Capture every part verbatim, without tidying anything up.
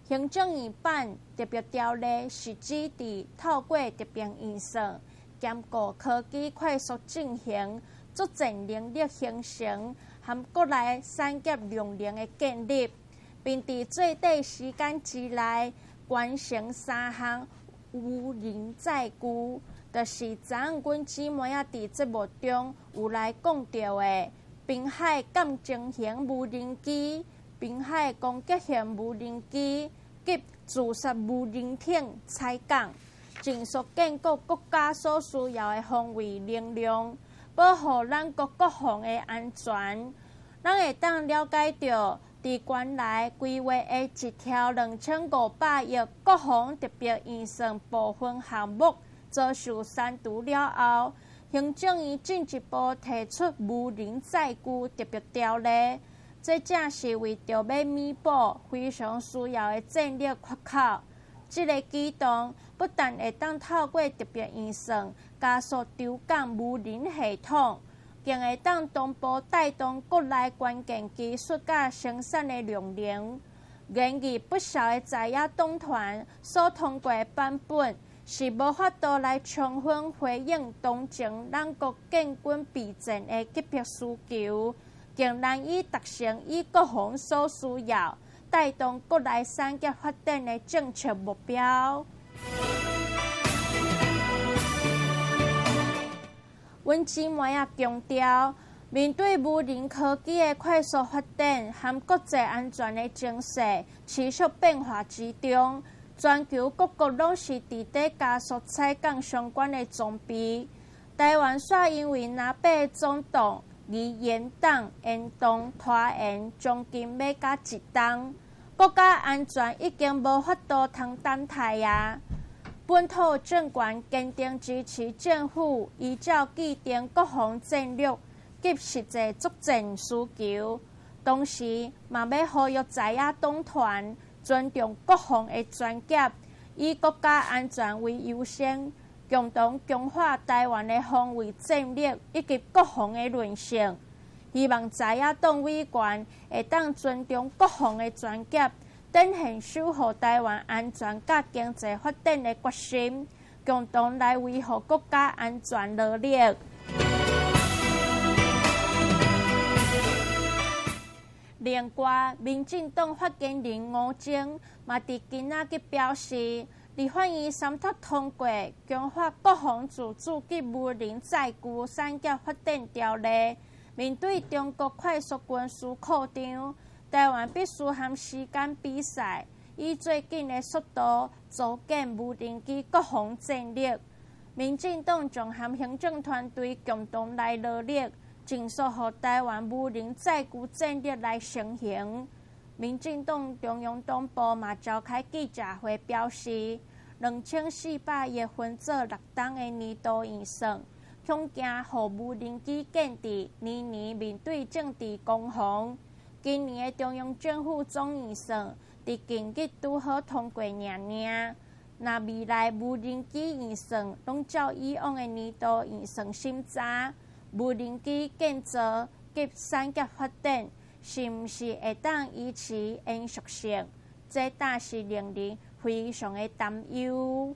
行政院版特别条例是指伫透过特别预算，兼顾科技快速进行、作战能力形成和国内产业量能的建立，并伫最短时间之内完成三项无人载具，就是昨昏阮姊妹啊伫节目中有来讲到的滨海舰征型无人机、滨海攻击型无人机及自杀无人艇采港，尽速建构国家所需要的防卫能量，保护咱国国防的安全。咱会当了解到，伫原来规划的一条两千五百亿国防特别预算部分项目遭受删除了后，行政院进一步提出无人载具特别条例，这正是为着要弥补非常需要的战略缺口。这个举动不但会当透过特别预算加速丢港无人系统，更会当同步带动国内关键技术甲生产的量能。然而，不少的在野党团所通过的版本是无法度来充分回应当前咱国建军备战的急迫需求，更难以达成以国防所需要带动国内产业发展的政策目标。阮姊妹啊强调，面对无人科技的快速发展和国际安全的形势持续变化之中，全球各国拢是伫底加速采购相关的装备。台湾却因为南北总统而延档、延动、拖延，将近要到一冬，国家安全已经无法度通等待啊！本土政权坚定支持政府依照既定国防战略及实际作战需求，同时嘛要呼吁在野党团尊重国防的专业，以国家安全为优先，共同强化台湾的防卫战略以及国防的韧性。希望在野党委员会当尊重国防的专业，展现守护台湾安全甲经济发展的决心，共同来维护国家安全努力。另外，民进党发言人吴征嘛伫今仔日表示，立法院三读通过《强化国防自主及无人载具产业发展条例》，面对中国快速军事扩张，台湾必须和时间比赛，以最紧的速度组建无人机国防战略。民进党将和行政团队共同来努力，尽速让台湾无人载具战略来成型。民进党中央党部嘛召开记者会，表示两千四百亿分做六档的年度预算，恐惊让无人机建制年年面对政治攻防。今年的中央政府总预算伫近日拄好通过尔尔，那未来无人机预算拢照以往的年度预算审查，无人机建造及产业发展是毋是会当维持延续性？这但是令人非常的担忧。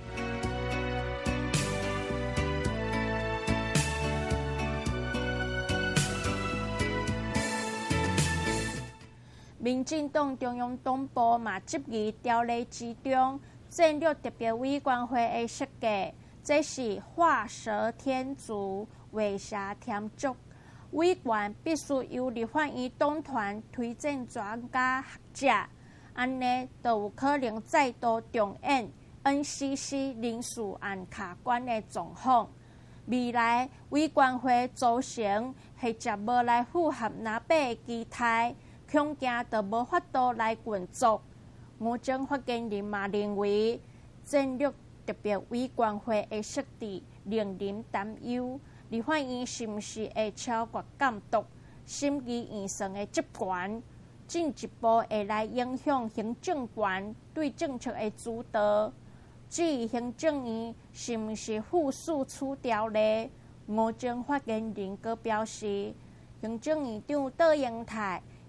民进党中央党部嘛质疑条例之中战略特别委员会的设计，这是画蛇添足、画蛇添足。委员必须由立法院党团推荐专家学者，安尼就有可能再度重演 N C C 人事案卡关的状况。未来委员会组成或者无来符合南北的期待，恐惊就无法度来运作。吴征发言人嘛认为，战略特别委员会的设置令人担忧。立法院是毋是会超越监督审议预算的职权，进一步会来影响行政权对政策的主导？至于行政院是毋是附属此条例，吴征发言人阁表示，行政院长杜英泰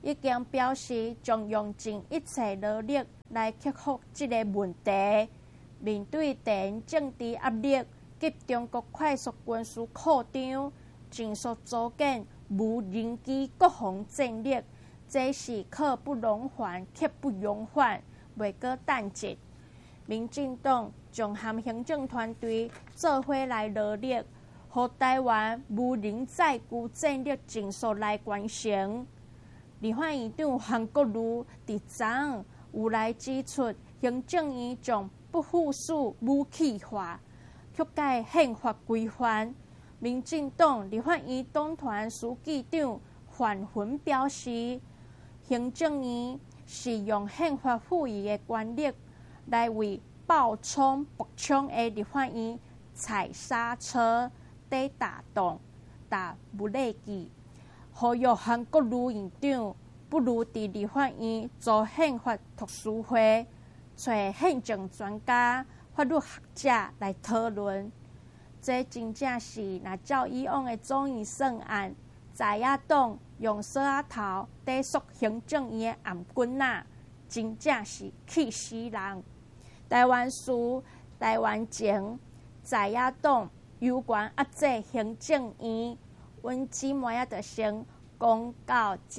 已经表示将用尽一切努力来克服这个问题。面对地缘政治压力及中国快速军事扩张，迅速组建无人机国防战略，这是刻不容缓、刻不容缓，袂过等一。民进党将和行政团队做伙来努力，让台湾无人载具战略迅速来完成。立法院长韩国瑜伫昨昏有来指出，行政院将不附属武器化，曲解宪法规范。民进党立法院党团书记长范云表示，行政院是用宪法赋予的权力来为爆冲爆冲的立法院踩刹车、底打动、打不利己。呼吁韩国瑜院长不如伫立法院做宪法读书会，找宪政专家、法律学者来讨论。这真正是若照以往的总预算案，在野党用锁仔头抵触行政院的暗棍仔，真正是气死人。台湾事、台湾情，在野党有关压制行政院，阮姊妹仔就先讲到这。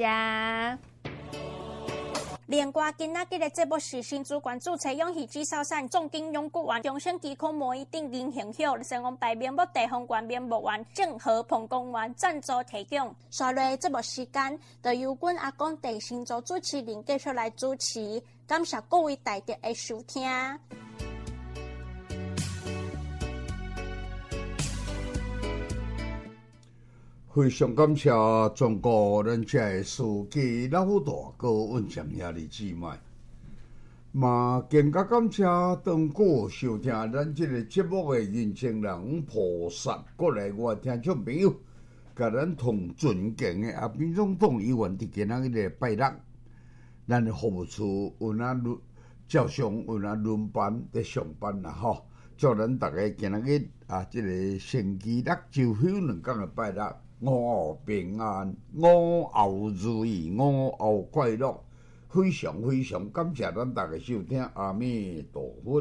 连瓜今仔日的节目是新主管注册永续至少产总经永固员中省机控模拟定银行hiệu成功牌面目地方官面目员正和彭公员赞助提供。下来节目时间，就由阮阿公地新组主持人继续来主持，感谢各位大德的收听。 非常感谢中国咱遮的司机老大哥阮乡兄弟姊妹，嘛更加感谢当过收听咱这个节目的人情人菩萨，过来我听众朋友，甲咱同尊敬的啊民众党议员伫今仔日的拜六，咱的服务处有哪轮照常有哪轮班在上班啦吼，祝咱大家今仔日啊，这个星期六周休两天的拜六。五后平安，五后如意，五后快乐，非常非常感谢咱大家收听，阿弥陀佛。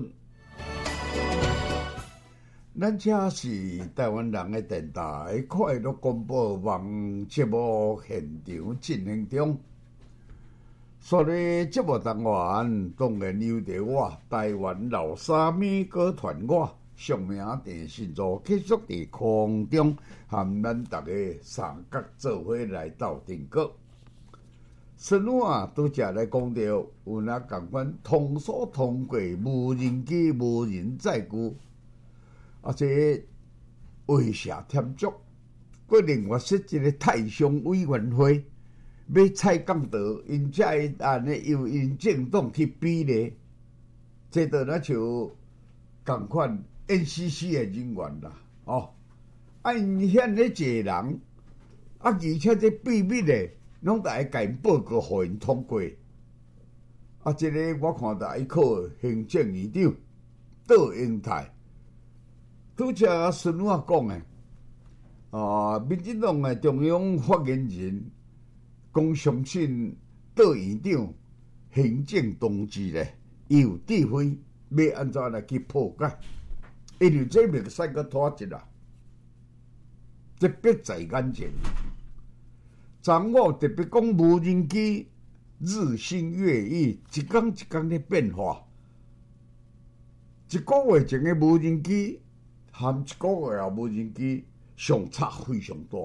咱这是台湾人的电台快乐广播网节目现场进行中，所以节目单元当然由着我台湾老三米歌团我。上名电信组继续伫空中，和咱大家三角做伙来斗阵过。孙武啊，拄则来讲到有哪共款通所通过无人机、无人载具，而且威胁添足。佮另外设一个太上委员会，要蔡港岛因遮个案呢，由因政党去比例，这倒那像共款。N C C 的人员啦，哦，啊，因遐咧一个人，啊，而且这秘密的，拢大家甲因报告，互因通过。啊，这个我看到伊考行政院长杜英泰，拄则孙武讲的，啊，民进党的中央发言人讲相信杜院长行政同志咧，伊有智慧，要安怎来去破解。因为这袂使个拖一啦，这迫在眼前。昨午特别讲无人机日新月异，一天一天咧变化。一个月前的无人机，和一个月后无人机相差非常大。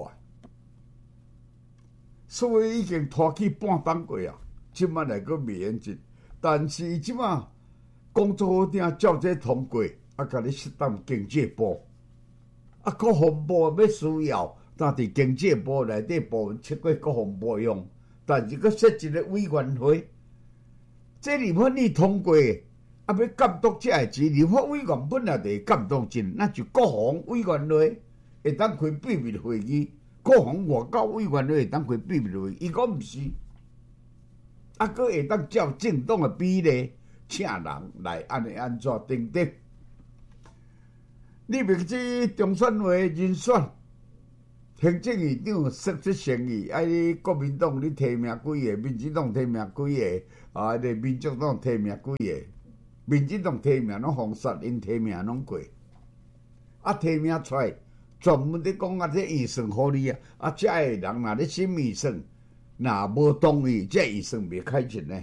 所以已经拖去半冬过啊，即摆来个未严阵，但是即摆工作好定照这通过。啊，甲你适当经济部，啊，国防部要需要，但伫经济部内底部分切过国防部用，但是佮设一个委员会，这立法院通过，啊，要监督这个事，立法委员本来就会监督进，那就国防委员会会当开秘密会议，国防外交委员会会当开秘密会议，伊讲毋是，啊，佮会当照政党的比例，请人来安尼安怎等等。你明知中选会人选行政院长说出诚意，啊！你国民党你提名几个，民进党提名几个，啊！你民众党提名几个，民进党提名拢封杀，因提名拢过，啊！提名出来，专门伫讲啊，这预算互你啊，啊！遮个人若咧审预算，若无同意，这预算袂开进呢。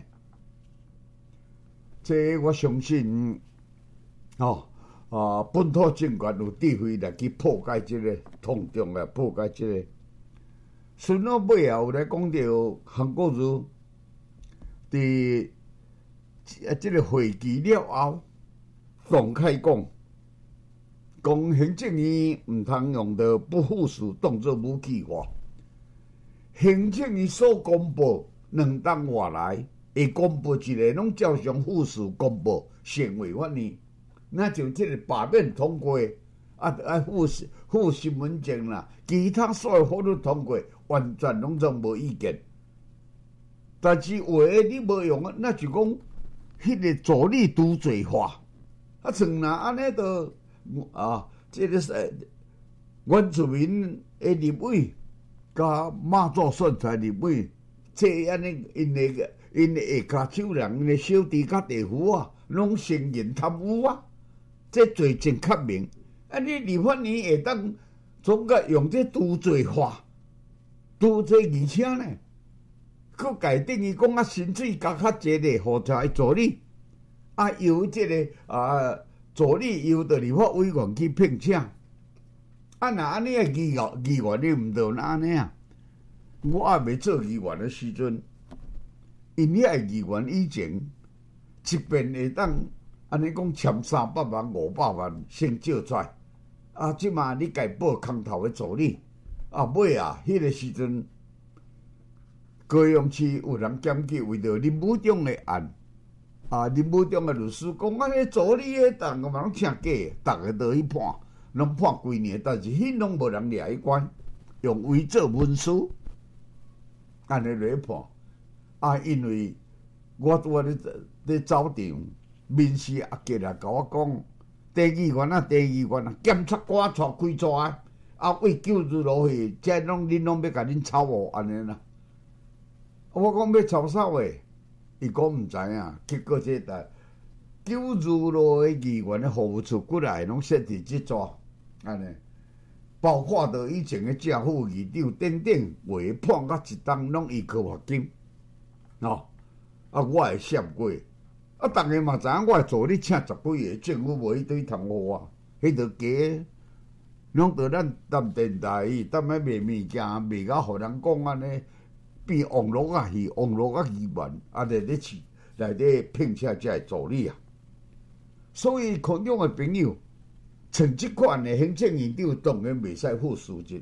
这我相信，哦。啊！本土政权有智慧来去破解即个痛中来破解即个。顺到尾后有来讲到韩国瑜伫啊即个会期了后，公开讲，讲行政院毋通用到不附属当作武器化。行政院所公布两档外来，会公布一个，拢照常附属公布，成违法呢？那就这个罢免通过，啊啊附附身份证啦，其他所有法律通过，完全拢总无意见。但是话你无用啊，那就讲迄个助理拄罪化，啊像若安尼都啊，这个是原住民的立委，甲马祖选出来立委，这安尼因的因的下骹手人，因的小弟甲地夫啊，拢承认贪污啊。这罪真确明，啊！你立法院会当总个用这拄罪化，拄罪而且呢，佮改等于讲啊，薪水加较济咧，互在助理，啊由这个啊助理由着立法委员去聘请，啊那安尼啊议员议员你毋着安尼啊？我还未做议员的时阵，因遐议员以前一遍会当。安尼讲签三百万、五百万先借出来，啊！即马你家报空头的助理，啊尾啊，迄个时阵，高雄市有人检举为着林武忠的案，啊，林武忠的律师讲，啊，迄助理迄逐个嘛拢请假，逐个都去判，拢判几年，但是迄拢无人掠去关，用伪造文书，安尼来判，啊，因为我拄啊咧咧走场。民事阿杰来甲我讲，第议员啊，第议员啊，检察官带开抓啊，啊为救助落去，这拢恁拢要甲恁抄哦，安尼啦。我讲要抄啥话？伊讲毋知影，结果这代救助落的议员的服务处过来，拢设置即抓，安尼，包括到以前的正副议长等等，为判甲一档拢依靠罚金，哦，啊我会闪过。啊！逐个嘛知影，我助理请十几个，政府无迄堆通互我，迄个假，拢伫咱谈电台，谈遐卖物件，卖甲互人讲安尼，变网络啊去，网络啊议员，啊内底饲内底聘请遮个助理啊。所以，群众的朋友，像即款的行政院长当然袂使附属这，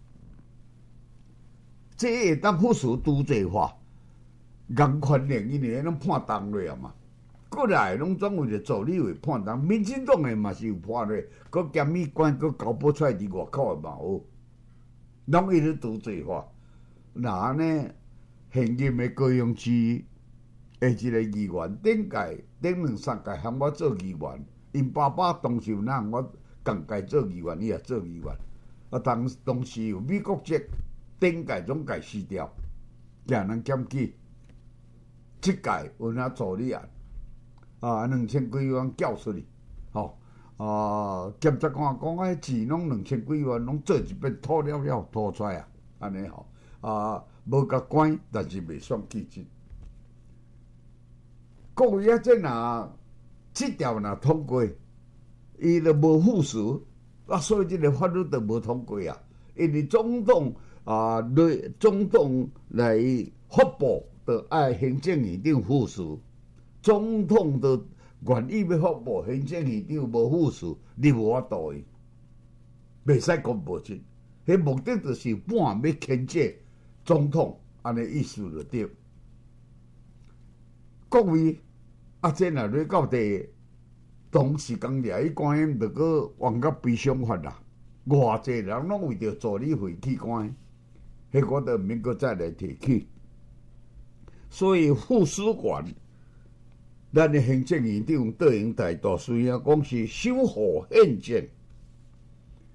这会当附属拄罪化，严宽令因为拢判重落啊嘛。过来拢总为着助理会判重，民进党诶嘛是有判落，佮检察官佮交保出来伫外口诶嘛有，拢伊咧拄罪化。那安尼现任诶高雄市诶一个议员，顶届顶两三届喊我做议员，因爸爸当时有让我共届做议员，伊也做议员。啊，当当时有美国籍，顶届总届死掉，让人检举。即届有那助理案。啊，两千几万缴出去，吼、哦！啊，检察官讲，迄钱拢两千几万，拢做一遍吐了了，吐出来啊，安尼吼，啊，无甲关，但是未算记进。国会啊，这若这条若通过，伊就无附属，啊，所以这个法律就无通过啊。因为总统啊，来总统来发布，就爱行政院长附属。总统都愿意要发布，行政院长无附属，你无法度的，袂使公布出。迄目的就是半要牵制总统，安尼意思就对。各位，啊，这若咧到底同时间掠去关，就个往甲悲伤法啦。偌济人拢为着助理费去关，迄我都毋免阁再来提起。所以副司管。咱的行政院长倒用态度，虽然讲是守护宪政，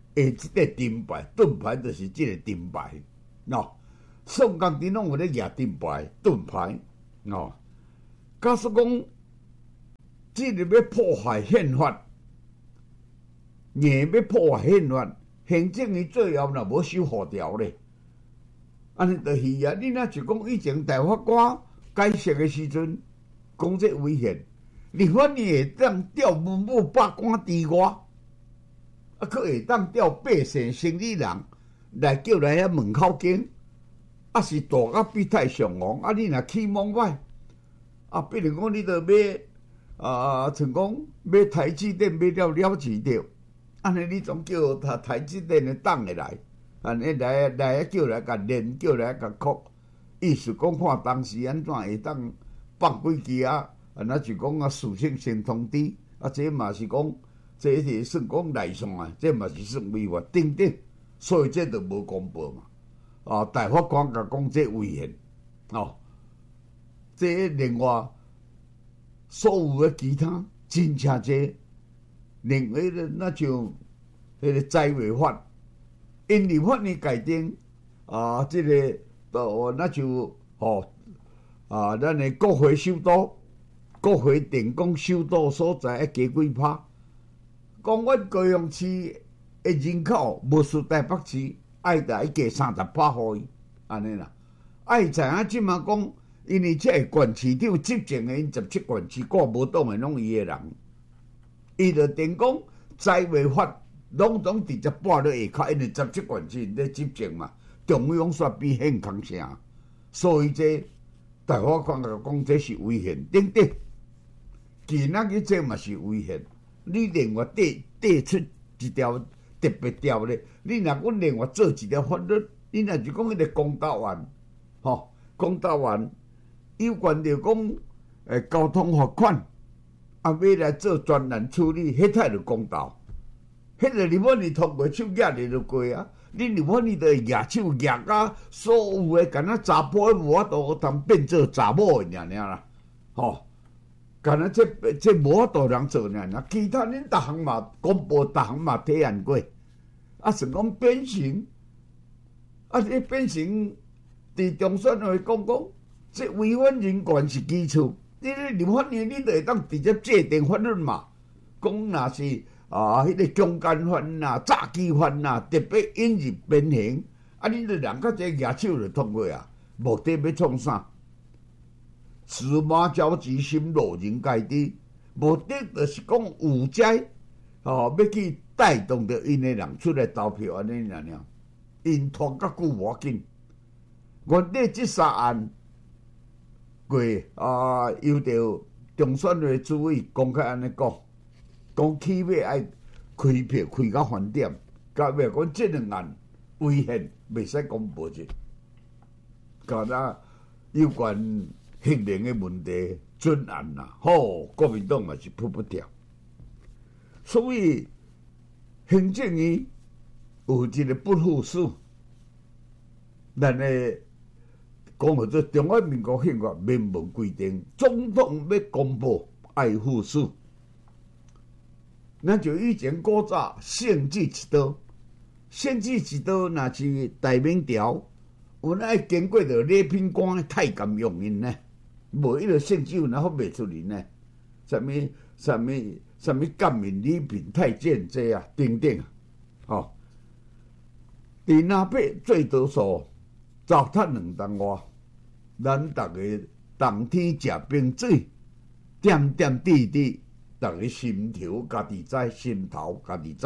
即个金牌，盾牌就是即个金牌，喏。宋钢丁拢有咧举盾牌、盾牌，喏。假使讲，即个要破坏宪法，硬要破坏宪法，行政院最后若无守护条咧，安尼就是啊。你若是讲以前大法官解释的时阵，讲这违宪，立法院会当调文武百官之外，啊，佫会当调百姓生理人来叫来遐门口见。啊，是大甲比太上皇，啊，你若起蒙歹，啊，比如讲你着买啊，像讲买台积电买了了钱着，安尼你总叫他台积电的党的来，安尼来来叫来甲练，叫来甲哭，意思讲看当时安怎会当放几支啊？啊，那就讲啊，属性先通知，啊，这嘛是讲，这是算讲内线啊，这嘛是算违法等等，所以这就无公布嘛。啊！大法官甲讲这违宪，哦，这另外所有的其他真正这，另外的那像迄个财违法，因立法院改定啊，这个哦，那就哦啊，咱的国会首都、国会电工首都所在要加几趴，讲阮高雄市的人口无输台北市。爱来加三十趴互伊，安尼啦。爱知影即马讲，因为这个县市长执政的，因十七县市国无党的拢伊的人，伊就电讲财违法，拢总直接拨落下骹，因为十七县市咧执政嘛，中央煞比宪康啥，所以这大法官就讲这是违宪，等等。今仔日这嘛是违宪，你另外缀缀出一条。特别条咧，你若阮另外做一条法律，你若是讲迄个公道案，吼，公道案有关着讲诶交通罚款，啊要来做专案处理，迄才着公道。迄个立法院通过手举咧就过啊，你立法院着会举手举甲所有诶，敢若查甫诶无法度通变做查某诶尔尔啦，吼。敢若这这无法度人做呢，那其他恁逐项嘛公布，逐项嘛体验过，啊，像讲变形，啊，这变形，伫中选会讲讲，这违反人权是基础，你咧立法院你就会当直接制定法律嘛，讲若是啊，迄、那个强奸犯呐、诈欺犯呐，特别引入变形，啊，你著人较济举手就通过啊，目的要创啥？司马昭之心，路人皆知。目的就是讲有灾，哦，要去带动着因的人出来投票安尼尔尔。因拖较久无要紧。原底即三案过啊，由着中选会主委公开安尼讲，讲起码爱开票开到翻点，甲尾讲即两案违宪，袂使公布者。甲咱有关。行政的问题准案啦，吼，国民党嘛是扑不掉，所以行政院有一个不附属，咱的讲号做中华民国宪法明文规定，总统要公布爱附属，咱就以前古早县制一道，县制一道若是大明朝，有爱经过着礼品官的太监用因呢。无迄个县制有哪发袂出嚟呢？什么什么什么赣闽礼品太监这啊，等等啊，吼！伫那边最多数糟蹋两当外，咱逐个冬天食冰水，点点滴滴，逐个心头家己知，心头家己知。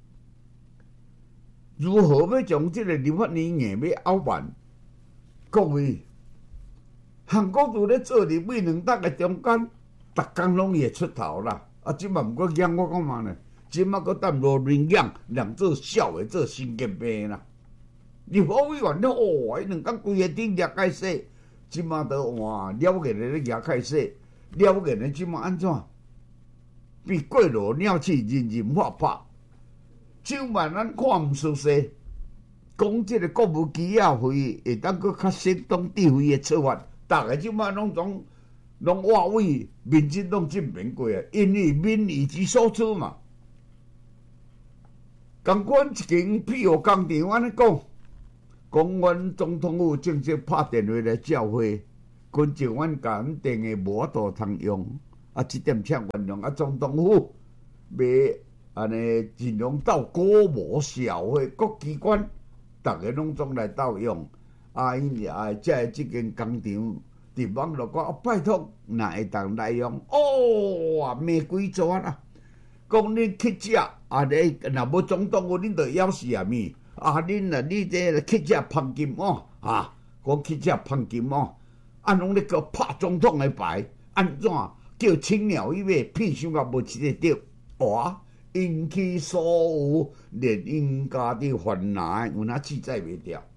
如何要将这个立法院硬要拗办？各位。韩国伫咧做立委两党嘅中间，逐工拢会出头啦。啊，即嘛毋过养我干嘛呢？即嘛搁等罗林养，人做少诶，做神经病啦。立法委员咧，哦，迄两工规个顶掠开说，即嘛都哇了解咧掠开说，了解咧即嘛安怎？比过路鸟鼠人人发拍，就万咱看毋舒适。讲即个国务机要会会当搁较适当智慧诶出发。逐个即摆拢总拢话为民进党证明过啊，因为民意之所处嘛。 共阮一间庇护工厂安尼讲，讲阮总统府正式拍电话来召回，群众阮甲阮订的无度通用，啊，即点请原谅啊，总统府袂安尼尽量斗鼓舞社会各机关，逐个拢总来斗用。啊，因也即个即间工厂伫网络讲，啊，拜托，若会当来用，哦，骂几撮啦！讲恁乞食啊，你若无总统府，恁着要死啊咪？啊，恁啊，你这乞食捧金哦，啊，讲乞食捧金哦，啊，拢咧叫拍总统的牌，安怎叫青鸟伊尾屁想也无一个对，哇！引起所有连因家的烦恼，有哪记载袂掉？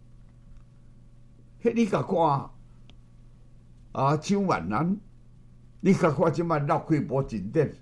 迄你甲看啊，蒋万安，你甲看即摆闹开无进展。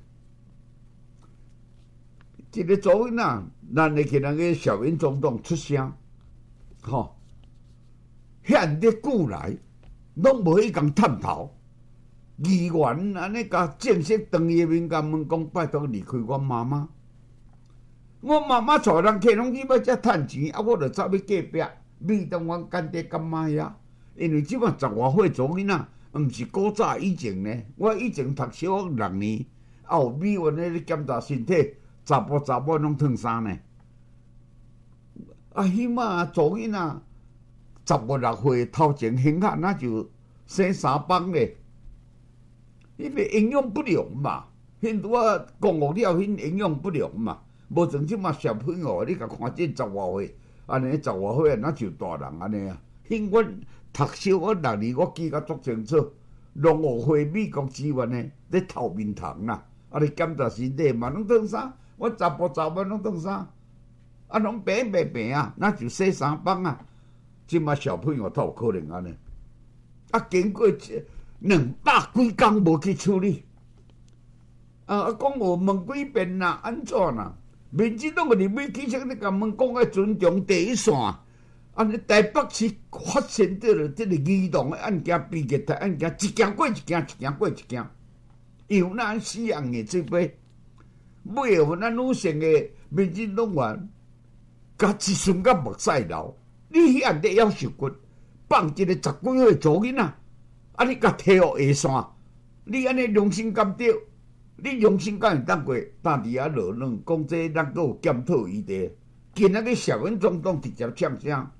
一个昨天啊，咱会去那个小英总统出声，吼，遐日久来，拢无迄共探讨。议员安尼甲正式当伊面甲问讲，拜托离开我妈妈。我妈妈带人客拢去要遮趁钱，啊，我着走去隔壁，美当阮干爹干妈遐。因为即摆十外岁做囡仔，毋是古早以前呢。我以前读小学六年，啊有美院咧检查身体，查甫查某拢脱衫呢。啊，起码做囡仔十五六岁头前胸下那就生三帮咧。因为营养不良嘛，迄拄啊讲学了，迄营养不良嘛，无像即马小朋友，你甲看这十外岁，安尼十外岁那就大人安尼啊。迄阮读小学六年，我记甲足清楚，农学会美国志愿的咧头面堂啦，啊咧检查身体嘛，拢脱衫，我查甫查某拢脱衫，啊拢平平平啊，那就洗衫帮啊。即马小朋友都有可能安尼，啊经过这。两百几工无去处理，啊！讲我问几遍啦，安怎啦？民进党个立委其实咧甲问讲要尊重第一线，安尼台北市发生到了这个移动的案件、悲剧的案件，一件过一件，一件过一件，有咱死人的这杯，尾后咱女性的民进党员，甲一瞬间目屎流，你迄案得要受骨，放一个十几岁做囡仔。啊！你甲摕互下线，你安尼良心甘对？你良心敢会当过？当伫遐落卵，讲这咱阁有检讨余地。今仔日小英总统直接呛声，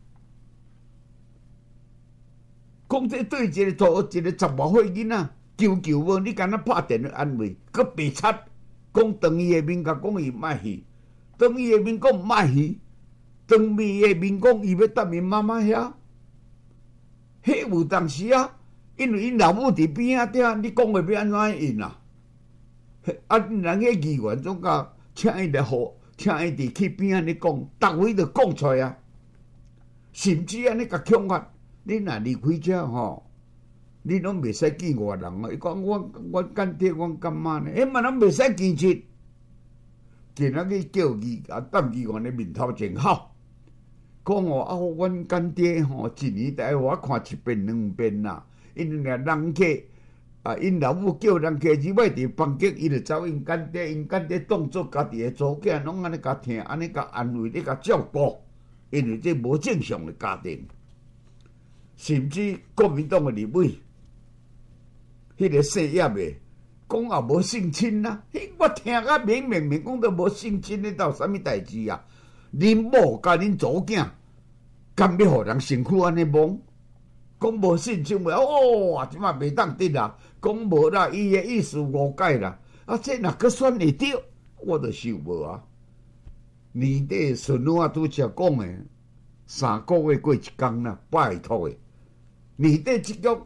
讲这对一个做一个十外岁囡仔求求无，你敢若拍电话安慰，阁白插讲当伊的面甲讲伊卖去，当伊的面讲卖去，当伊的面讲伊要答应妈妈遐，迄有当时啊。因为因老母伫边仔顶，你讲话要安怎应啊？啊，人迄议员总甲请伊来好，请伊伫去边仔咧讲，逐位着讲出来啊。甚至安尼甲强法，你若离开遮吼，你拢袂使见外人哦。伊讲我我干爹我干妈呢，迄嘛拢袂使见切。今仔日叫议啊，当议员咧面头前好，讲哦啊，阮干爹吼一年大我看一遍两遍啦。因若人客啊，因老母叫人客入摆伫房间，伊就走因干爹，因干爹当作家己的祖囝，拢安尼甲听，安尼甲安慰，你甲照顾，因为这无正常的家庭。甚至国民党的立委，迄个姓叶的，讲也无性侵啦，迄我听甲明明明讲到无性侵，你到啥物代志啊？恁某甲恁祖囝，敢要互人身躯安尼摸？讲无信心袂哦，即马袂当得啦。讲无啦，伊的意思误解啦。啊，这若阁选会着，我着受无啊。年底孙女啊拄则讲的，三个月过一工啦，拜托的。年底即局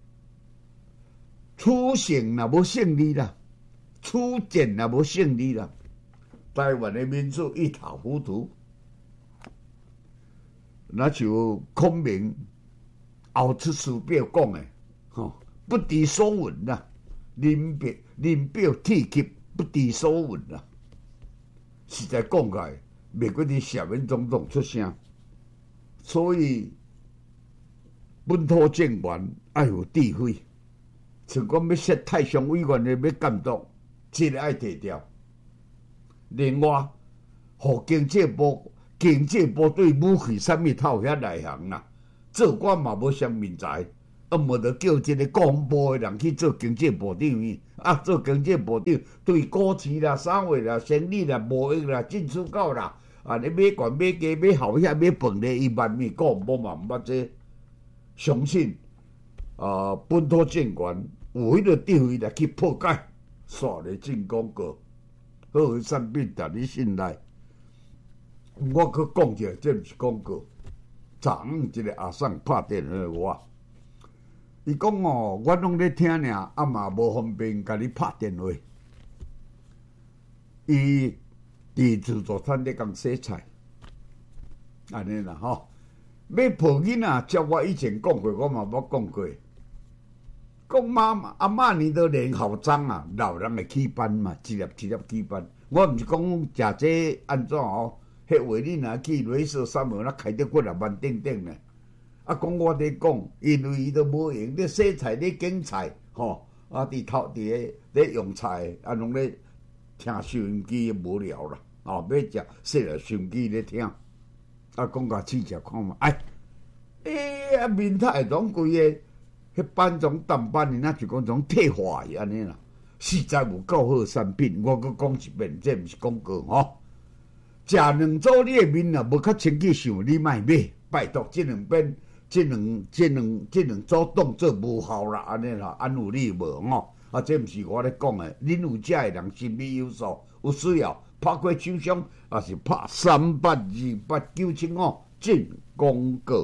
初选若无胜利啦，初战若无胜利啦，台湾的民主一塌糊涂。那就孔明。后出师表讲的，吼，不知所云啦，临表临表涕泣，不知所云啦。实在讲起来，美国的小英总统出声，所以本土政权要有智慧，像讲要设太上委员的要监督，这个爱摕掉。另外， 互经济部经济部对武器啥物透遐内行啦，做官嘛无啥人才，啊无得叫一个国防部的人去做经济部长啊，做经济部长对股市啦、产业啦、生理啦、贸易啦、进出口啦，啊你买罐买鸡买后遐买饭咧，伊万面国防部嘛毋捌这，相信啊本土政权有迄个智慧来去破解，煞咧进广告，好的产品值你信赖。我去讲者，这毋是广告。昨昏一个阿婶拍电话我，伊讲哦，我拢咧听尔，啊嘛无方便甲你拍电话。伊伫自助餐咧共洗菜，安尼啦吼。要抱囡仔，照我以前讲过，我嘛捌讲过。讲妈妈阿妈年都练校章啊，老人会起班嘛，一粒一粒起班。我毋是讲食这安怎哦。迄话你若去雷射三门，那开得骨啊万顶顶呢。啊，讲我伫讲，因为伊都无用，你洗菜、你拣菜，吼，啊，伫头伫咧咧用菜，啊，拢咧听收音机无聊啦，哦，要食设了收音机咧听，啊，讲甲试食看嘛，哎，诶，啊，面太拢规个，迄班种淡班的，那就讲种退化去安尼啦，实在有够好产品，我阁讲一遍，这毋是广告吼。食两组你的面啊，无较清气想，你莫买，拜托，即两边、即两、即两、即两组当做无效啦，安尼啦，安有你无吼？啊，这毋是我咧讲的，恁有遮的人心理有数，有需要拍过手商，也是拍三八二八九七五进广告。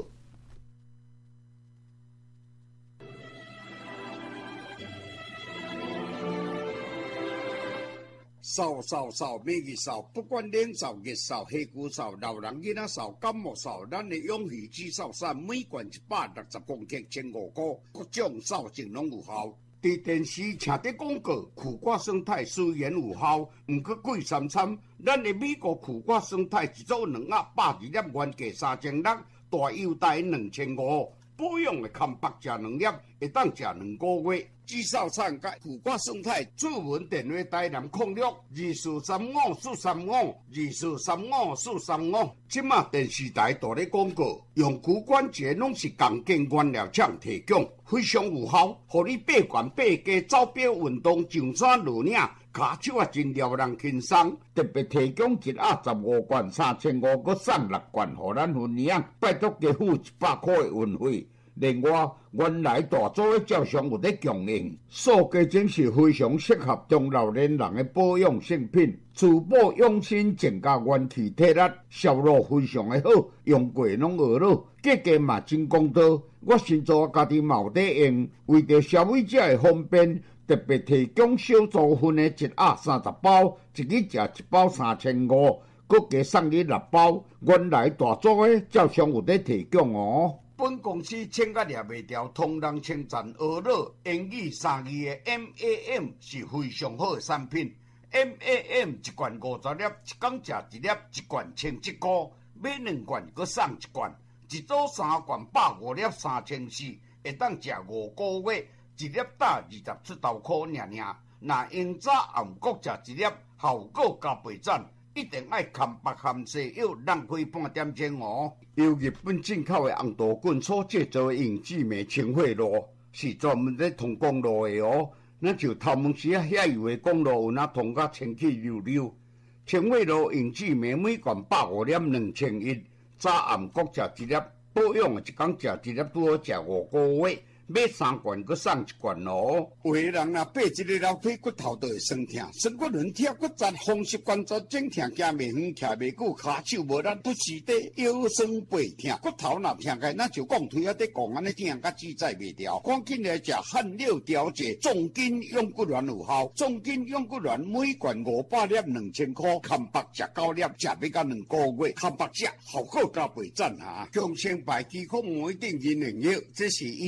扫扫扫，每日扫，不管冷扫、热扫、黑骨扫、老人囡仔扫、感冒扫，咱的永续止扫伞每罐一百六十公克，千五块，各种扫净拢有效。伫电视请得广告，苦瓜生态虽然有效，毋过贵三参。咱的美国苦瓜生态一组两盒百二粒，原价三千六，大优待两千五。保养的康白食两粒，会当食两个月。至少产甲苦瓜生态主文电话台南控六二四三五四三五二四三五四三五。即马电视台大咧广告，用骨关节拢是共建原料厂提供，非常有效，互你八罐八加走表运动上山落岭，骹手啊真撩人轻松。特别提供一盒十五罐三千五，搁送六罐，互咱分享。拜托加付一百块的运费。另外，原来大组的照常有咧供应，素鸡精是非常适合中老年人的保养性品，滋补养生，增加元气体力，效果非常的好，用过拢学了，价格嘛真公道。我先做家己嘛有在用，为着消费者的方便，特别提供小组分的一盒三十包，一日食一包三千五，搁加送你六包。原来大组的照常有在提供哦。本公司请甲掠袂掉，同人称赞学乐英语三字的 M A M 是非常好的产品。M A M 一罐五十粒，一工食一粒，一罐千七块，买两罐搁送一罐，一组三罐百五粒三千四，会当食五个月，一粒打二十出头块尔尔。若用早暗各食一粒，效果加倍赞。一定爱含白含西药，浪费半点钟哦。由日本进口的红豆棍所制作的永志美清血露，是专门咧通公路的哦。那就头毛时啊，遐油的公路有那通甲清气溜溜。清血露永志美每罐百五粒两千一，早暗各食一粒，保养的一工食一粒，拄好食五个月。买三罐，搁送一罐咯。有个人若爬一个楼梯，骨头都会酸痛，酸骨轮贴骨折，风湿关节整痛，行袂远，徛袂久，骹手无力，不时地腰酸背痛，骨头若痛开，那就讲腿啊在讲安尼痛，甲自在袂掉。赶紧来食汗六调节，重筋用骨丸有效，重筋用骨丸每罐五百粒两千块，看白食九粒，食要到两个月，看白食效果加倍赞哈。强生牌肌控每定人能药，这是医师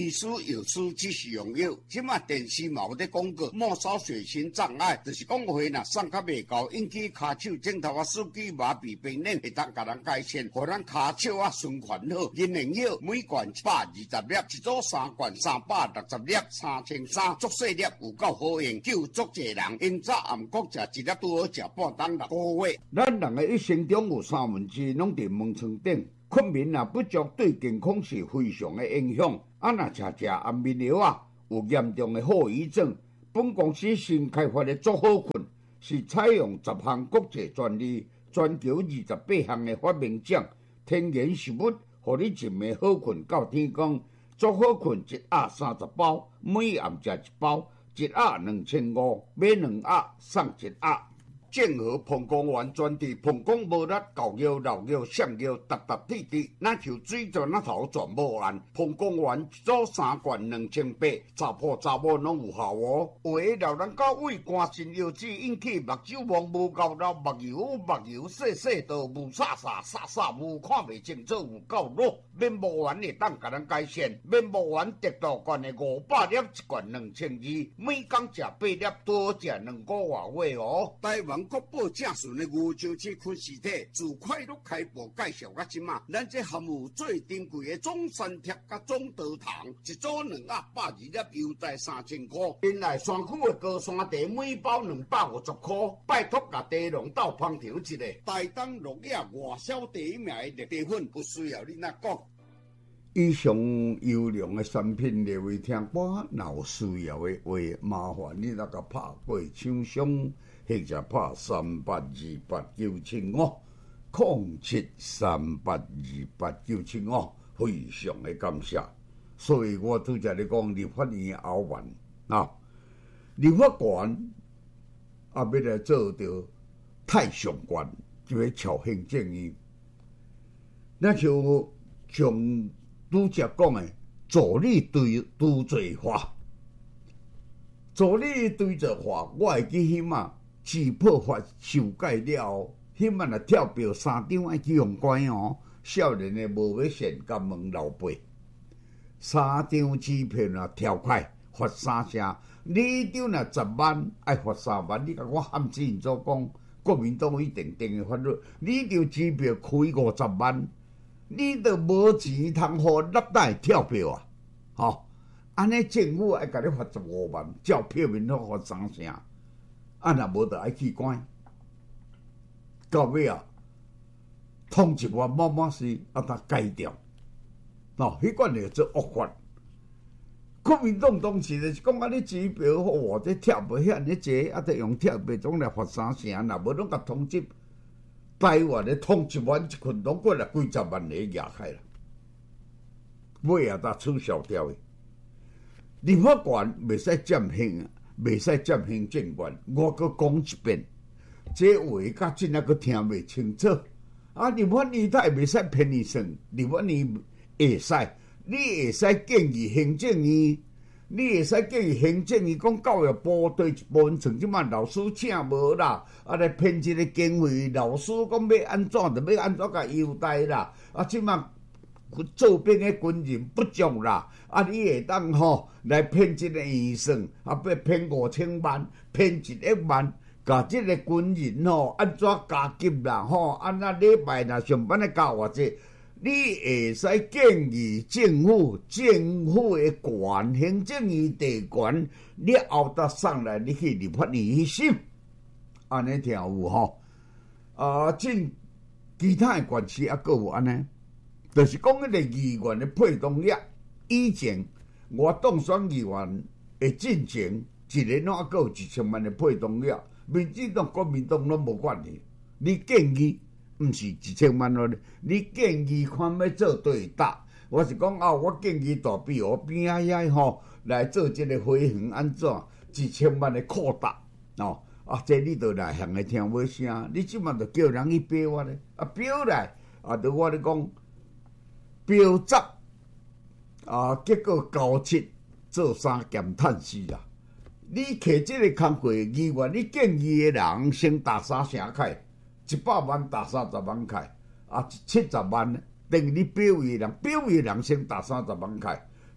药师只是用药，即马电视嘛有咧广告，末梢血型障碍，就是讲话呐送较袂高，引起骹手指头啊、手指麻痹病人，会当甲人改善，互咱骹手啊循环好。人灵药每罐一百二十粒，一组三罐三百六十粒，三千三，足细粒有够好用，救足济人。因早暗国食一粒拄好食半当六个月。 咱人的一生中有三分之拢伫门床顶，困眠啊不足对健康是非常的影响。啊，若食食安眠药啊，有严重的后遗症。本公司新开发的足好困，是采用十项国际专利，全球二十八项的发明奖，天然食物，互你一暝好困到天光。足好困一盒三十包，每暗食一包，一盒两千五，买两盒送一盒。正和膀胱丸专治膀胱无力、狗腰、老腰、上腰、突突滴滴，那像水泉那头全无按。膀胱丸一组三罐两千八，查甫查某拢有效哦。有诶老人家胃肝肾腰子引起目睭望无够老，目睭目睭细细道雾煞煞煞煞雾，看袂清楚有够弱。面膜丸会当甲咱改善，面膜丸得到罐的五百粒，一罐两千二，每工食八粒，多食两个月哦。 台湾国宝正顺的牛樟芝昆实体，自快乐开播介绍到即马，咱这含有最珍贵的中山贴甲中德糖，一组两盒百二粒，优待三千块。原来山区的高山茶每包两百五十块，拜托甲茶农到捧场一下。大当落叶外销第一名的绿茶粉，不需要你那讲。 以上优良的产品列为听歌，若有需要的话，麻烦你那个拍过厂商，或者拍三八二八九七五，零七三八二八九七五，非常的感谢。所以我拄则咧讲，立法院后院啊，立法院啊要来做着太上官，就要朝行政院，那就从拄则讲的助理对拄罪法，助理对罪法，我会记起嘛，自破法修改了后，迄满啊跳票三张爱去用关哦，少年的无要现金问老爸，三张支票若跳快罚三成，你张若十万爱罚三万，你甲我喊之前所讲，国民党一定定的法律，你张支票开五十万。你都无钱通互立代跳票啊！吼、哦，安尼政府爱甲你罚十五万，照票面好罚三成，啊若无就爱去关。到尾啊，通一万某某事啊，他改掉。喏，迄款就做恶法。国民党当时就是讲啊，你支票好哦，这跳票遐尼济，啊，得用跳票总来罚三成，若无拢甲通缉。台湾的通一万一群拢过来几十万个压开啦，尾啊才取消掉的。立法权袂使占行，袂使占行政权。我阁讲一遍，这话甲真啊阁听袂清楚。啊，立法院他会袂使骗你算，立法院会使，你会使建议行政院。你会使建议行政院讲教育部对一部分像即摆老师请无啦，啊来骗一个经费，老师讲要安怎就要安怎甲优待啦，啊即摆做兵的军人不足啦，啊你会当吼来骗一个医生，啊要骗五千万，骗一亿万，甲即个军人吼安怎加急啦吼，安那礼拜若上班咧教偌济。你会使建议政府，政府的权，行政院地权，了后才送来你去立法院去审，安尼听有吼？啊，正其他的官司啊，佫有安尼，就是讲迄个议员的配当额，以前我当选议员的进前，一年拢啊佫有一千万的配当额，民进党、国民党拢无管你，你建议。毋是一千万咯，你建议看要做对搭，我是讲啊，我建议大庇河边仔遐吼来做即个花园安怎？一千万的扩大哦，啊，这你都内行的听无声，你即满就叫人去标我咧，啊标来啊，就我咧讲标十啊，结果高七做三减趁四啊，你摕即个工课议员，你建议的人先打三成开。一百万打三十万开，啊，七十万等于你表议人，表议人先打三十万开，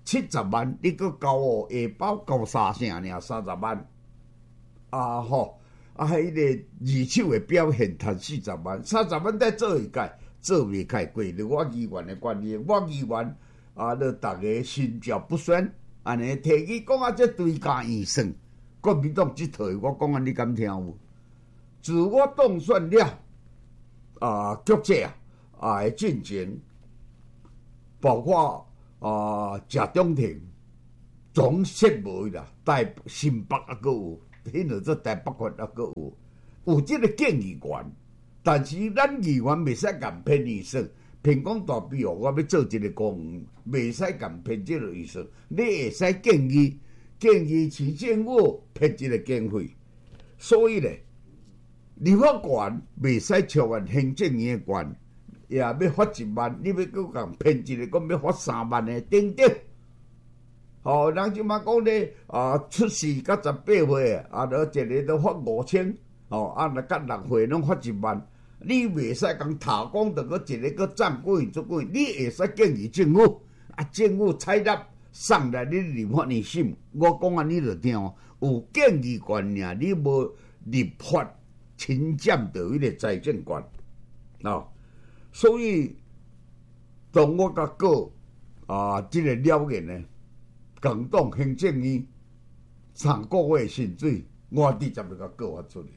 七十万，你搁交我下包交三成尔，三十万。啊吼，啊，迄个二手的表现赚四十万，三十万再做一届，做袂开过着我议员的关系，我议员啊，着逐个心照不宣，安尼提起讲啊，这对家验算，国民党即套我讲啊，你敢听有？自我当选了，啊，局者啊，啊会进前，包括啊谢中庭、总设无啦，台新北啊，佫有，迄落做台北县啊，佫有，有即个建议权，但是咱议员袂使共偏意思，偏讲大比哦，我要做一个公园，袂使共偏即个意思，你会使建议建议市政府偏即个经费，所以咧。立法权袂使超越行政院的权，也要发一万，你要搁共骗一个，讲要发三万的等等。吼、哦，人即马讲咧啊，出世到十八岁啊，就一个都发五千，吼、哦，啊，若到六岁拢发一万。你袂使讲头讲着搁一个搁占几做几，你会使建议政府，啊，政府采纳送来你立法院审。我讲啊，你着听哦，有建议权尔，你无立法。侵占到迄个财政权啊、哦，所以当我甲告啊，即、这个了解呢，共党行政院三个月薪水，我直接就甲告发出来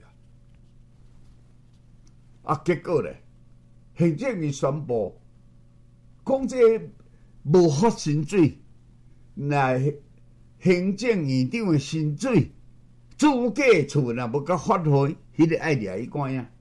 啊。结果咧，行政院宣布讲这无发薪水，来行政院长的薪水。主计厝若无甲发挥，迄个爱掠伊管啊！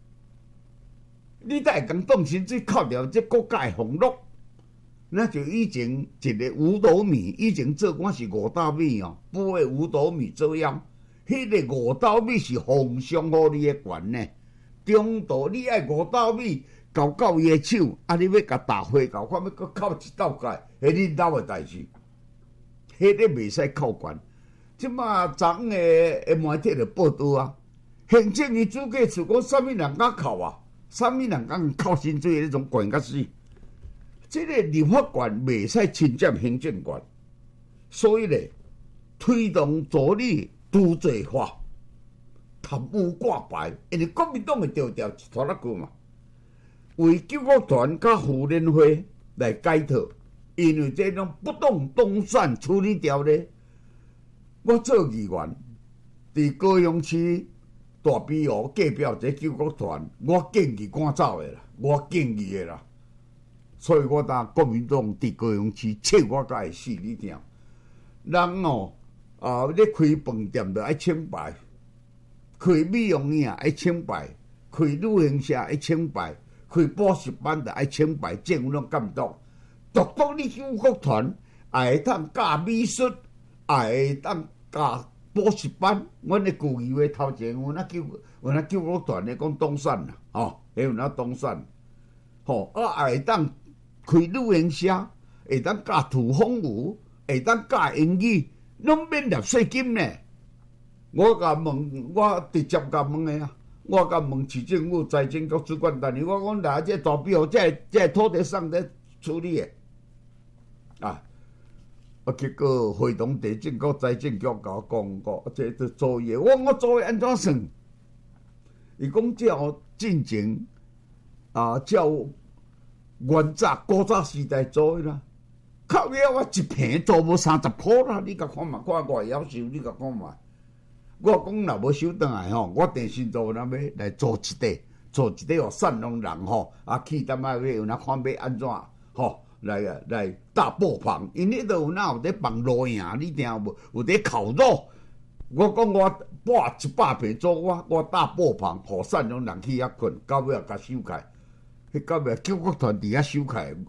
你才会讲动薪水扣掉这国家的俸禄，那就以前一个五斗米，以前做官是五斗米哦，不为五斗米折腰。迄、那个五斗米是奉上互你的权呢，中途你爱五斗米交到伊的手，啊，你要甲大花交，看要搁扣一斗界，迄你老的代志，迄个袂使扣权。即马昨昏诶诶媒体就报道啊，行政院主计处讲啥物人敢扣啊？啥物人敢扣薪水迄种管甲死？即个立法权袂使侵占行政权，所以咧推动助理除罪化、贪污挂牌，因为国民党诶调调一拖拉句嘛，为救国团甲妇联会来解套，因为这种不当动产处理条例。我做议员，伫高雄市大庇湖隔壁一个救国团，我建议赶走的啦，我建议的啦。所以我当国民党伫高雄市，切我甲会死你听。人哦，啊，咧开饭店就爱清白，开美容院爱清白，开旅行社爱清白，开补习班就爱清白，政府拢监督。独独你救国团也会当教美术，也会当。教补习班，阮咧旧议会头前有那救有那救国团咧讲东山啦，吼，还有那东山，吼，啊会当开旅行社，会当教土风舞，会当教英语，拢免纳税金呢。我甲问，我直接甲问的啊，我甲问市政府财政局主管单位，我讲来这大庇湖这这土地上在处理的，啊。啊！结果会同地政局、财政局甲我讲过，这都作业。我我作业安怎算？伊讲照进前啊，照原早古早时代做的啦。靠呀！我一平做无三十箍啦！你甲看嘛，看外夭寿，你甲看嘛。我讲若无收倒来吼，我电信做咱要来做一块，做一块互善良人吼，啊去淡仔要有哪看要安怎吼？来啊！来大爆棚，因迄度有哪有伫放路影，你听有无？有伫烤肉。我讲我拨一百平做我，我大爆棚，互善良人去遐困，到尾也甲收起。迄到尾救国团伫遐收起。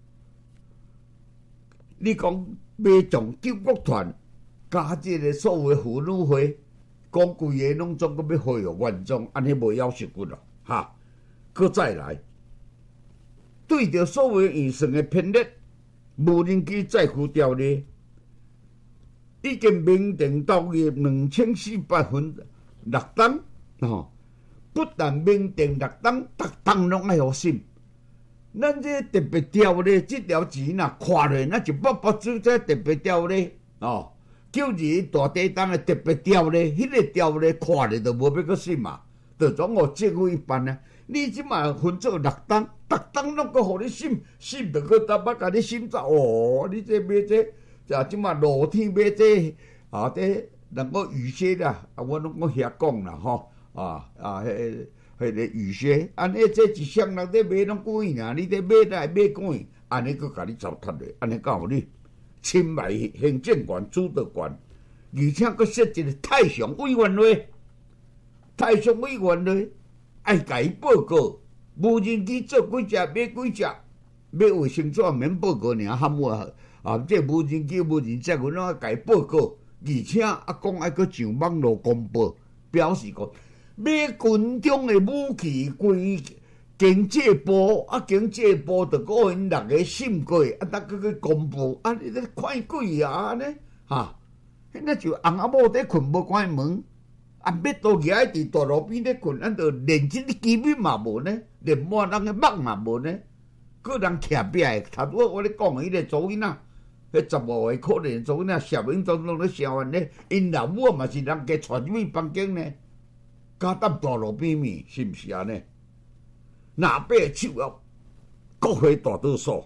你讲要从救国团加即个所谓妇女会，讲规个拢总阁要恢复原状，安尼无要求骨咯，哈！搁再来。对着所谓预算的编列，无人机载付条例已经明定到月两千四百分六档，吼、哦！不但明定六档，逐档拢爱互审， 咱这特别条例，这条钱呐，看落那就不不做这特别条例哦。九二大地震的特别条例，迄、那个条例看咧就无要阁信嘛，就总互政府办啊。你即马分做六档，六档拢阁互你审，审着阁搭捌甲你审查哦。你这买这，就即马露天买这啊，这能够雨靴啦，啊，我拢讲遐讲啦吼，啊啊，迄迄个雨靴，安尼这一箱人咧买拢贵尔，你咧买来买贵，安尼阁甲你糟蹋咧，安尼敢有理？侵埋行政权、主导权，而且佫设一个太上委员会，太上委员会爱甲伊报告，无人机做几只，买几只，买卫生纸免报告尔，喊我啊，这无人机、无人机，阮拢爱甲伊报告，而且啊讲爱佫上网络公布，表示讲买军中的武器归经济部，啊，经济部就个因六个审过，啊，逐个去公布，啊，你咧看鬼啊，安尼哈，迄那就翁仔某在困，无关门，啊，要倒举伫大路边咧困，咱就连即个基本嘛无呢，连满人个目嘛无呢，个人徛壁诶，头拄我咧讲迄个祖囡仔，迄十五个可怜祖囡仔，小明总总咧笑完咧，因老母嘛是人家带入去房间呢，加搭大路边面，是毋是安尼？哪八手要国会大多数，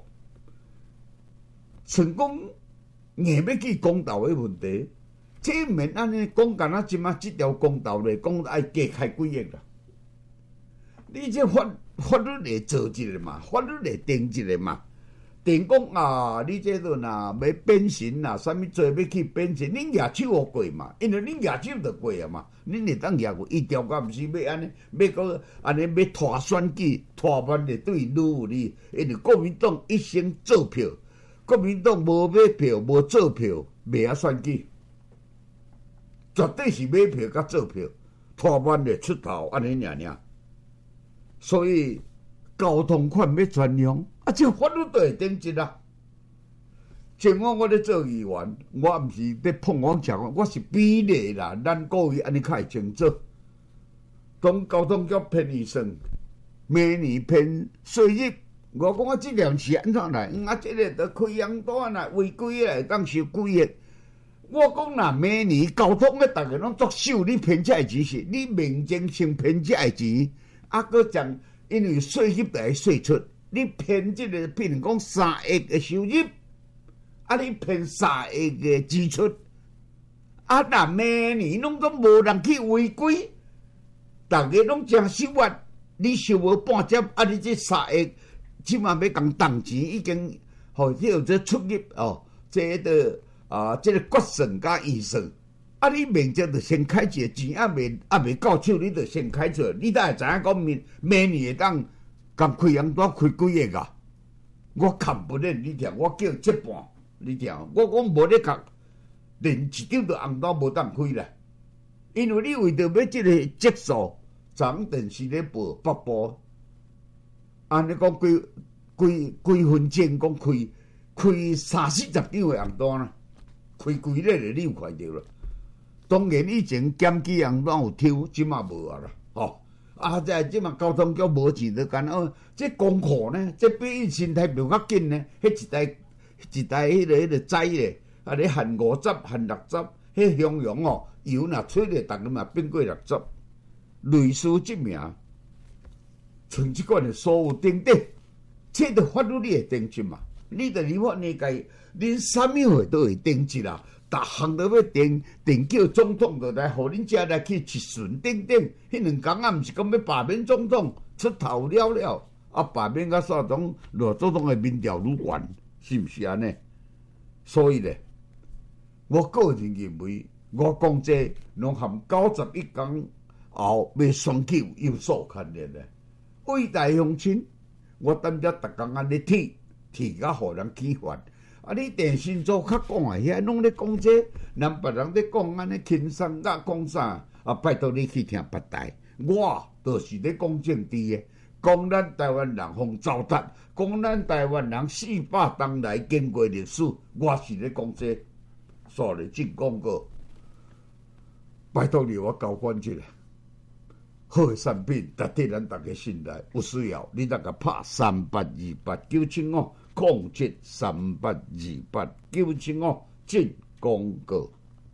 成功硬要去公道的问题，这免安尼讲，干那即马即条公道咧，讲爱加开几亿啦。你这法法律来做一个嘛，法律来定一个嘛。定讲啊，你这个若要变形啦，啥物做要去变形，恁举手互过嘛？因为恁举手就过啊嘛，恁会当举过，伊条件毋是要安尼，要个安尼要拖选举，拖完就对愈有利。因为国民党一生做票，国民党无买票无做票，袂晓选举，绝对是买票甲做票，拖完就出头安尼尔尔。所以交通款要专用。啊！这法律都会定一啦。像我我咧做议员，我毋是咧碰王强，我是比例啦。咱各位安尼较会清楚。当交通局编预算，每年编税入，我讲我质量是安怎来？啊，这个着开洋单啦，违规啦，当收几亿。我讲若每年交通咧，逐个拢作秀，你编这钱是，你民间先编这钱，啊，佮将因为税入来税出。你骗即个，譬如讲三亿嘅收入，啊，你骗三亿嘅支出，啊，若每年拢都无人去违规，大家拢真收冤，你收无半折，啊，你这三亿，即码要讲动钱已经，吼，叫做出入哦，这个啊，这个决算加预算，啊，你明朝就先开一个钱，啊未啊未到手，你就先开出来，你才会知影讲明明年会当。共开洋单开几亿啊？我看不认你听，我叫一半你听，我讲无咧讲，连一张都红单无当开啦。因为你为着要即个结束，昨电视咧报北部，安尼讲几几几分钟讲开开三四十张的红单啦，开几日咧你有看着啦？当然以前检举红单有抽，即马无啊啦，吼。啊！即即嘛交通局无钱就干哦，这功课呢，这比伊身体表较紧呢。迄一台一台迄个迄个载咧，啊咧限五十限六十，迄向阳哦，油若出咧，逐个嘛变过六十。类似即名，像即款的所有等等，这着法律你会定一嘛？你着立法理解，恁啥物会都会定一啦。逐项都要定定叫总统就来，互恁遮来去一巡等等。迄两工啊，毋是讲要罢免总统出头了了，啊罢免甲煞总罗总统的民调愈悬，是毋是安尼？所以咧，我个人认为，我讲这拢含九十一天后要选举有所牵连咧。伟大乡亲，我等遮逐工安尼铁铁甲互人起烦。啊！你电视组较讲啊，遐拢咧讲这，人别人咧讲安尼轻松甲讲啥啊？拜托你去听别台，我就是咧讲政治诶，讲咱台湾人互糟蹋，讲咱台湾人四百当来经过历史，我是咧讲这。所以真讲过，拜托你我交关一下， 好的产品，值得咱大家信赖。有需要你大家拍三八二八九七五，控制三八二八九七五进广告。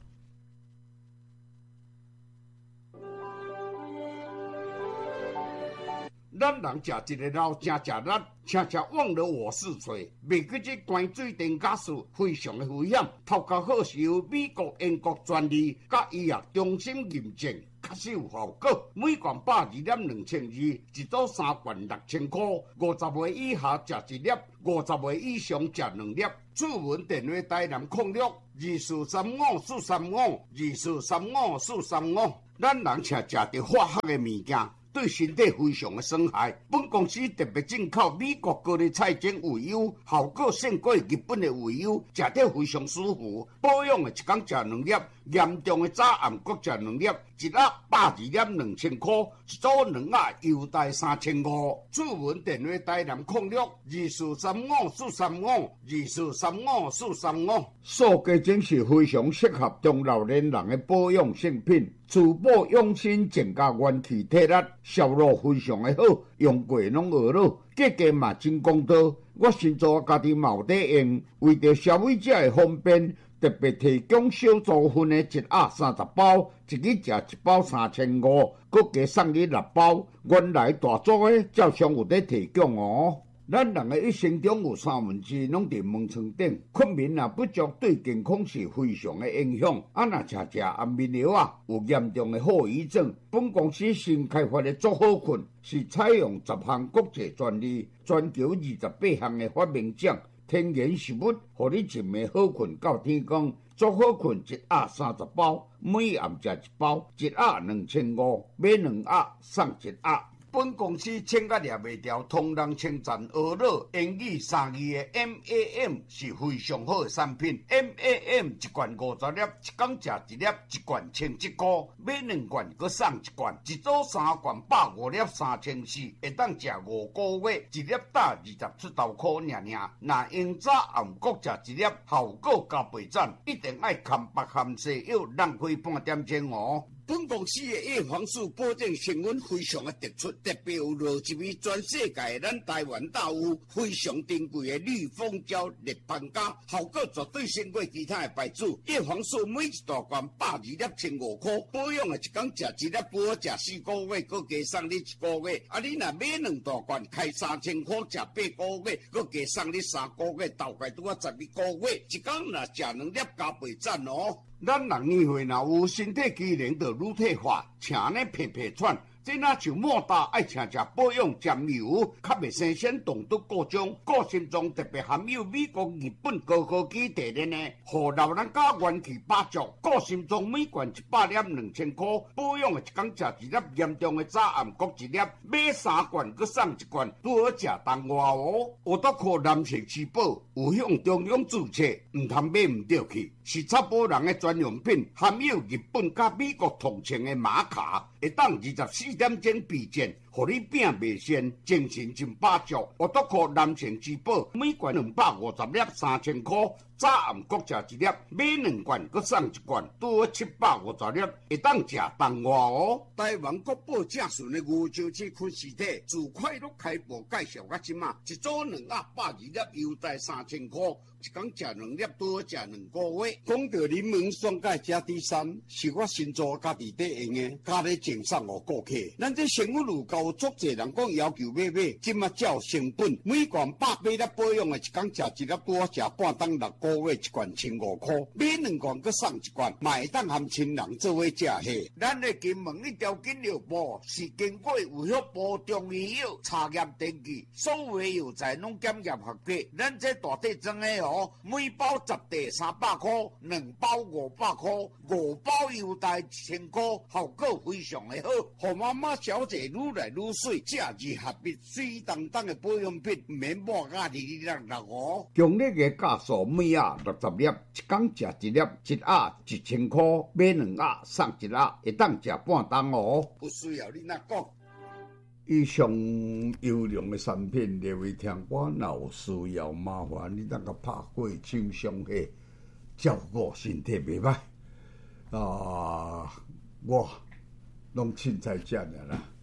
咱人食一个老，真食力，常常忘了我是谁。未记这关水电假事非常的危险，头壳好是由美国、英国专利，甲医药中心认证，确实有效果。每罐百二粒两千二，一组三罐六千块。五十岁以下食一粒，五十岁以上食两粒。主文电话台南控六二四三五四三五二四三五四三五。咱人常食着化学的物件。对身体非常的损害。本公司特别进口美国高丽菜精鱼油，效果胜过日本的鱼油，食得非常舒服。保养的一天食两粒，严重的早暗各食两粒，一盒百二粒两千块，一组两盒优待三千五。主文电话台南控六二四三五四三五二四三五四三五。 塑胶精是非常适合中老年人的保养性品。珠宝用心增加元气体力，效果非常的好，用过拢学了，价格嘛真公道。我先做家己嘛有在用，为着消费者的方便，特别提供小组分的一盒三十包，一日食一包三千五，佮加送你六包。原来大组的照常有在提供哦。咱人的一生中有三分之拢伫门床顶，困眠啊不足对健康是非常的影响。啊，若食食安眠药啊，有严重的后遗症。本公司新开发的足好困，是采用十项国际专利，全球二十八项的发明奖，天然食物，互你一暝好困到天光。足好困一盒三十包，每暗食一包，一盒两千五，买两盒送一盒。 本公司请甲掠袂掉，通人称赞学乐英语三字的 M A M 是非常好的产品。M A M 一罐五十粒，一天食一粒，一罐千七块，买两罐佮送一罐，一组三罐百五粒三千四，会当食五个月，一粒打二十出头块尔尔。若用早暗各食一粒，效果加倍赞，一定爱含白含西药，浪费半点钟哦。本公司的叶黄素保证成分非常的突出，特别有落一味全世界咱台湾大有非常珍贵的绿蜂胶立邦胶，效果绝对胜过其他的牌子。叶黄素每一大罐百二粒千五块，保养的一天食一粒，保食四个月，佮加送你一个月。啊，你若买两大罐，开三千块，食八个月，佮加送你三个月，大概拄啊十二个月。一天若食两粒，加倍赞哦。咱人年岁若有身体机能就乳退化，请呢皮皮喘，这若像莫大爱请食保养尖油，较袂生鲜动毒各种，个性中特别含有美国、日本高科技提炼的，互老人家元气百足。个性中每罐一百粒两千块，保养的一天食一粒，严重的早暗各一粒，买三罐佮送一罐，拄好食当外哦。我都靠男性吃饱，有向中央注册，唔通买唔对去。是查甫人的专用品，含有日本甲美国同情的玛卡，会当二十四点钟避震，互你病袂先，精神真百足。我都靠男性之宝，每罐两百五十粒，三千块。早暗各食一粒，买两罐佮送一罐，拄好七百五十粒，会当食当外哦。台湾国宝正顺的牛樟芝昆实体，自快乐开播介绍到即马，一组两盒百二粒，优待三千块。一天食两粒，拄好食两个月。讲到柠檬酸钙加 D 三，是我新做家己在用的，加咧赠送互顾客。咱这生活路高，足侪人讲要求买买，即马照成本，每罐百八粒保养的，一天食一粒，拄好食半当六个月，一罐千五块，买两罐佮送一罐，嘛会当含亲人做伙食下。咱的金门一条金药部是经过有效部中医药查验登记，所有药材拢检验合格。咱这大体装的哦。每包十袋三百块，两包五百块，五包优待一千块，效果非常的好。互妈妈小姐愈来愈水，假日合璧水当当的保养品，唔免抹啊哩哩啦啦哦。 强烈的价数每盒六十粒，一天食一粒，一盒一千块，买两盒送一盒，会当食半当哦。 不需要你那讲。 以上优良的产品，列为听我若有需要，麻烦你当个拍过厂商下，照顾身体袂歹啊！我拢凊彩食尔啦。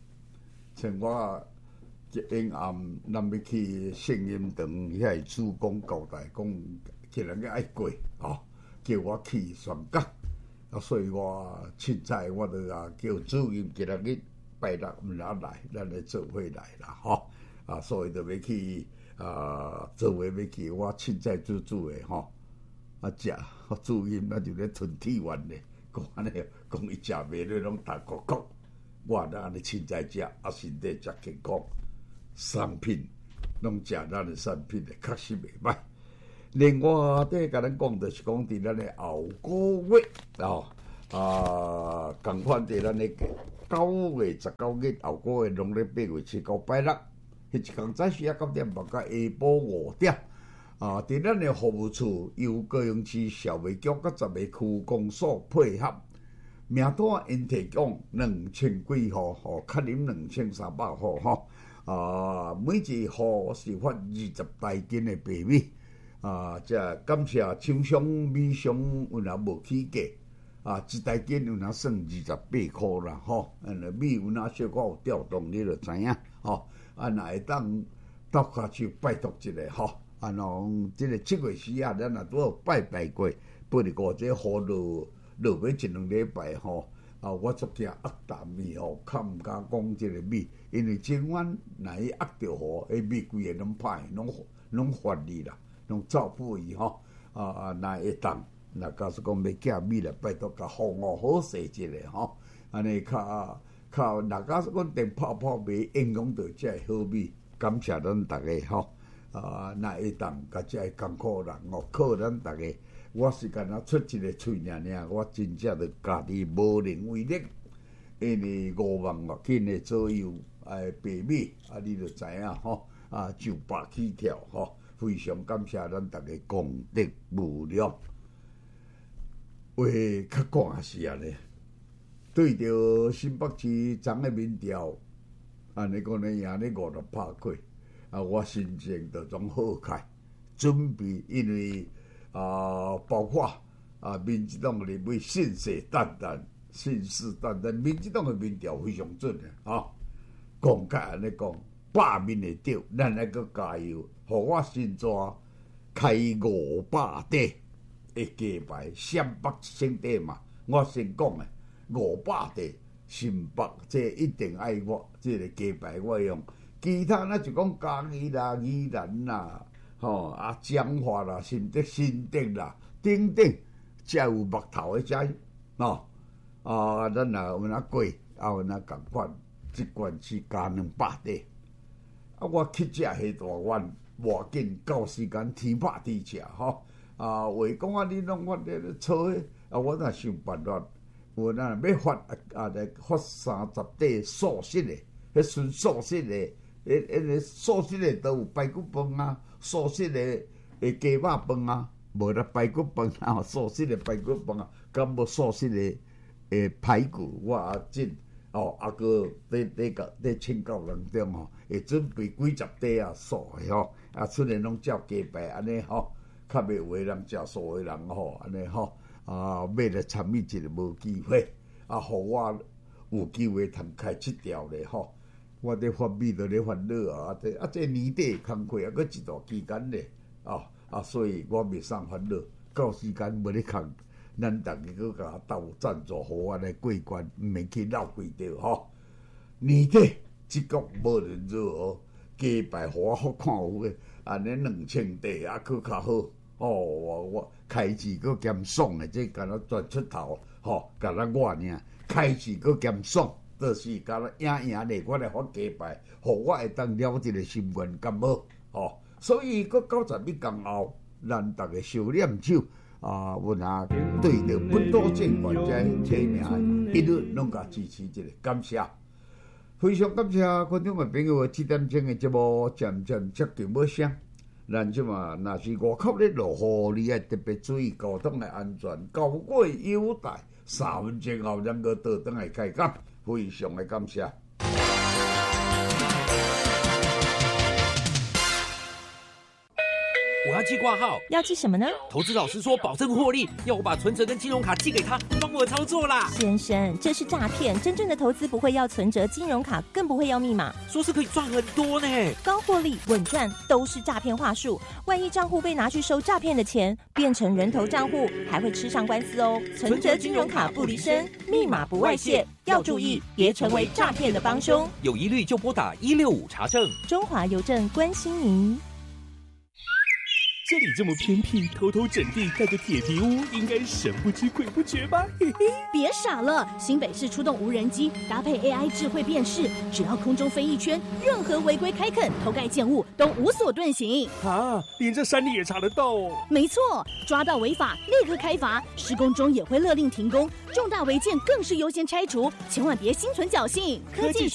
像我一阴暗，咱要去圣音堂，遐个主讲交代讲，既然个爱过哦，叫我去宣讲，啊，所以我凊彩我就啊叫主任今日日拜六毋哪来，咱来做伙来啦，吼、啊，所以就要去啊做伙要去，我凊彩煮煮的吼，啊食，主任那就咧吞铁丸咧，讲安尼，讲伊食袂咧拢大国国。我咱安尼凊彩食，啊身体才健康。产品拢食咱的产品的，确实袂歹。另外，第甲咱讲就是讲伫咱的后个月哦啊，共款伫咱的九月十九日后个月农历八月七九拜六，迄一工早时啊九點半到下晡五點啊，伫咱的服務處由高雄市消費局甲十個區公所配合。名單因提供兩千幾戶，吼，較啉兩千三百戶，吼，啊，每一戶是發二十大斤的白米，啊，即感謝廠商米商有若無起價，啊，一大斤有若算二十八塊啦，吼，安尼米有若小可有調動，你就知影，吼，啊，若會當到下手拜託一下，吼，啊，儂即個七月時啊，咱若拄好拜拜過，八月五這雨落。落尾一兩禮拜吼，啊，我足驚壓淡米吼，較毋敢講即個米，因為前晚若伊壓着雨，迄米規個攏歹，攏攏發哩啦，攏走不去吼，啊啊，若會當，若假使講要寄米來，拜託甲風雨好勢一下吼，安尼較較，若假使講電泡泡袂影響到即個好米，感謝咱逐個吼，啊，若會當甲即個艱苦人哦，靠咱逐個。我是干那出一个喙尔尔，我真正着家己無能為力，因為五萬外斤的左右，誒白米啊，你着知影吼，啊就百起跳吼，非常感謝咱逐個功德無量。話較講也是安尼，對着新北市昨個民調，安尼講呢贏咧五六百塊，啊我心情着種好開，準備因為。啊，包括啊，民進黨立委信誓旦旦、信誓旦旦，民進黨的民調非常準嘅，啊，講解安尼講，百面會到，咱來個加油，互我新抓開五百塊嘅雞排，陝北省地嘛，我先講嘅五百塊，新北這一定愛我，這個雞排我用，其他那就講嘉義啦、宜蘭啦。吼、哦、啊，彰化啦，甚至新竹啦，等等，才有木頭的遮，喏，啊，咱若有哪過，也有哪共款，一罐是加兩百塊。啊，我去食迄大碗，無要緊，到時間天拍地食吼。啊，話講啊，你攏我咧錯誒，啊，我若想辦法，有咱要發啊啊來發三十塊素食的，迄純素食的，迄迄個素食的都有排骨飯啊。素食的誒雞肉飯啊，無啦排骨飯啊，素食的排骨飯啊，咁無素食的誒排骨，我也真哦，啊個啲啲個啲請教人中吼，會準備幾十塊啊素的吼，啊出嚟攏照雞排安尼吼，較袂有誒人食素的人吼，安尼吼，啊買來參與一個無機會，啊互我有機會通開七條咧吼。我咧發米都咧煩惱啊！啊，這啊這年底工課啊，佫一段期間咧，啊啊，所以我袂送煩惱。到時間無咧空，咱逐個佫甲鬥贊助，互我來過關，毋免去浪費着吼。年底即個無論如何，雞排互我好看有誒，安尼兩千塊啊，佫較好。哦，我我開市佫兼爽誒，這敢若賺出頭，吼，敢若我爾開市佫兼爽。就是甲咱贏贏咧，我來發雞排，互我會當了一個心願，咁好，吼。所以佫九十一天後，咱逐個小念手啊，有哪對着不多見管這提名，一律攏甲支持一下，感謝，非常感謝觀眾嘅朋友，七點鐘嘅節目漸漸接近尾聲。咱即嘛，若是外口咧落雨，你愛特別注意交通嘅安全，交過優待，三分鐘後咱個倒轉來開講。非常的感謝。 我要寄挂号。 要寄什么呢？ 投资老师说保证获利，要我把存折跟金融卡寄给他，帮我操作啦。 先生，这是诈骗，真正的投资不会要存折、金融卡，更不会要密码。 说是可以赚很多呢， 高获利、稳赚都是诈骗话术。万一账户被拿去收诈骗的钱，变成人头账户，还会吃上官司哦。存折、金融卡不离身，密码不外泄，要注意，别成为诈骗的帮凶。 有疑虑就拨打一六五查证。 中华邮政关心您。 这里这么偏僻，偷偷整地盖个铁皮屋，应该神不知鬼不觉吧？嘿嘿， 别傻了，新北市出动无人机，搭配 A I 智慧辨识，只要空中飞一圈，任何违规开垦、偷盖建物都无所遁形。 啊，连这山里也查得到哦？ 没错，抓到违法立刻开罚，施工中也会勒令停工，重大违建更是优先拆除，千万别心存侥幸。 科技